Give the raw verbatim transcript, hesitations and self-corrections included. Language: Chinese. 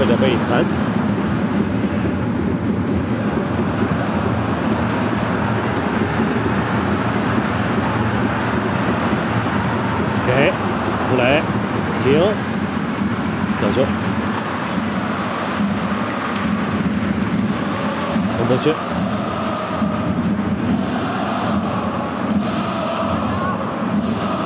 个叫背弹。给布雷停，角球，孔德轩。